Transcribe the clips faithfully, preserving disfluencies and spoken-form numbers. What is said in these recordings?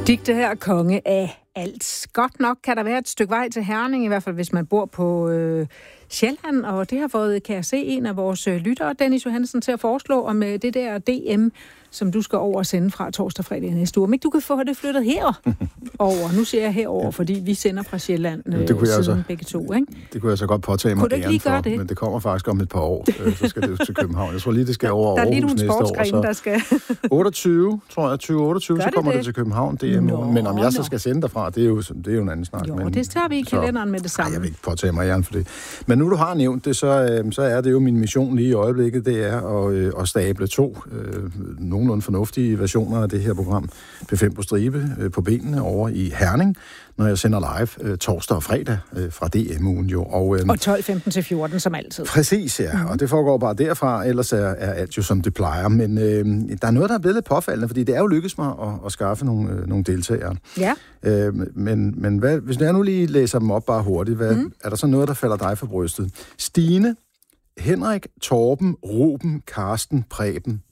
Digte her, konge af alt. Godt nok kan der være et stykke vej til Herning, i hvert fald hvis man bor på øh, Sjælland, og det har fået, kan jeg se, en af vores øh, lyttere, Dennis Johansen, til at foreslå om øh, det der D M, som du skal over og sende fra torsdag fredag næste uge. Men ikke du kan få det flyttet herover. Nu siger jeg herover, fordi vi sender fra Sjælland øh, siden så, begge to. Ikke? Det kunne jeg så godt påtage mig æren for, det? Men det kommer faktisk om et par år, øh, så skal det til København. Jeg tror lige, det skal over der, der Aarhus næste år. Så der skal... otteogtyve, tror jeg, tyve otteogtyve, så kommer det, det til København. Det er, nå, men om jeg så nå. skal sende derfra, det er jo, det er jo en anden snak. Jo, men, det tager vi i kalenderen så, med det samme. Nej, jeg vil ikke påtage mig æren for det. Men nu du har nævnt det, så, øh, så er det jo min mission lige i øjeblikket, det er at, øh, at stable to øh, nogenlunde fornuftige versioner af det her program, P fem på stribe, øh, på benene over i Herning, når jeg sender live øh, torsdag og fredag øh, fra D M-ugen jo. Og, øh, og tolv femten til fjorten som altid. Præcis, ja. Mm. Og det foregår bare derfra, ellers er, er alt jo som det plejer. Men øh, der er noget, der er blevet lidt påfaldende, fordi det er jo lykkedes mig at, at skaffe nogle, øh, nogle deltagere. Ja. Øh, men men hvad, hvis jeg nu lige læser dem op bare hurtigt, hvad, mm. er der så noget, der falder dig for brystet? Stine, Henrik, Torben, Ruben, Karsten, Preben.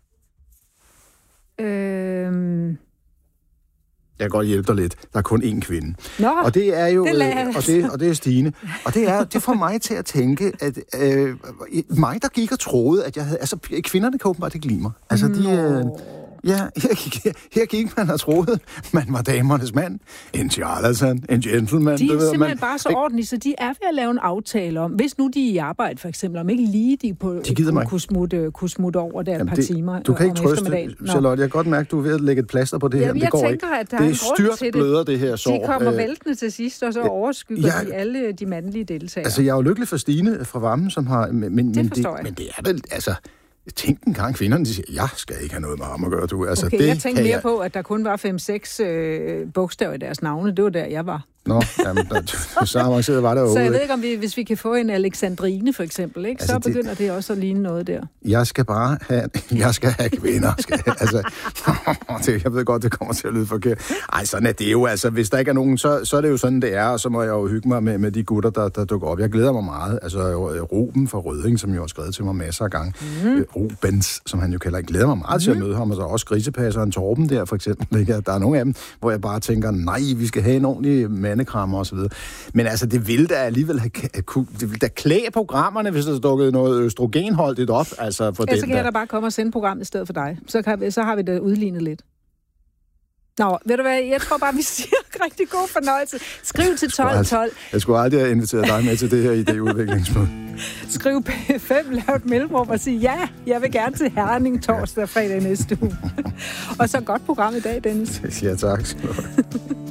Øhm... Jeg kan godt hjælpe dig lidt. Der er kun én kvinde. Nå, og det er jo det øh, og det og det er Stine. Og det er det får mig til at tænke at øh, mig der gik og troede at jeg havde altså kvinderne kan åbenbart ikke lide mig. Altså de øh, ja, her gik, her gik man og troede, man var damernes mand. En charlatan, en gentleman. De er simpelthen man, bare så ordentlige, så de er ved at lave en aftale om, hvis nu de er i arbejde for eksempel, om ikke lige de, på, de kunne, kunne, smutte, kunne smutte over der et par det, timer. Du kan ikke trøste, Charlotte. Jeg kan godt mærke, at du er ved at lægge et plaster på det ja, her. Men det jeg går tænker, ikke. at der det er er styrt bløder, det her sår. De kommer væltende til sidst, og så overskygger ja, de alle de mandlige deltagere. Altså, jeg er jo lykkelig for Stine fra Vammen, som har... Men, men, det det, men det er vel... Altså, tænk en gang kvinderne, de siger, jeg skal ikke have noget med ham at gøre, du. Altså, okay, det jeg tænkte mere jeg... på, at der kun var fem-seks øh, bogstaver i deres navne. Det var der, jeg var. Nå, jamen, så avanceret var det jo. Så jeg ved ikke, om vi, hvis vi kan få en Alexandrine, for eksempel, ikke? Altså, så begynder det... det også at ligne noget der. Jeg skal bare have, jeg skal have kvinder. Skal, altså, jeg ved godt, det kommer til at lyde forkert. Ej, sådan er det jo. Altså, hvis der ikke er nogen, så, så er det jo sådan, det er, og så må jeg jo hygge mig med, med de gutter, der, der dukker op. Jeg glæder mig meget. Altså, Ruben fra Rødding, som jo har skrevet til mig masser af gange. Mm. Rubens, som han jo kalder. Jeg glæder mig meget mm. til at møde ham, og så også grisepasseren Torben der, for eksempel. Ikke? Der er nogle af dem, hvor jeg bare tænker, nej, vi skal have en ordentlig mandekrammer og så videre. Men altså, det ville da alligevel have, det ville da klæde programmerne, hvis der dukkede noget østrogenholdigt op. Altså, for ja, den så kan der. jeg da bare komme og sende programmet i stedet for dig. Så, kan, så har vi det udlignet lidt. Nå, ved du hvad, jeg tror bare, vi siger rigtig god fornøjelse. Skriv til tolv tolv. Jeg skulle aldrig have inviteret dig med til det her idéudviklingsmøde. Skriv P fem, lav et mellemrum og sig, ja, jeg vil gerne til Herning torsdag og fredag næste uge. Og så godt program i dag, Dennis. Ja, tak.